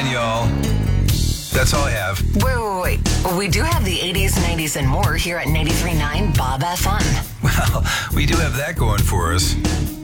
9, y'all. That's all I have. Wait. We do have the 80s, 90s, and more here at 93.9 Bob FM. Well, we do have that going for us.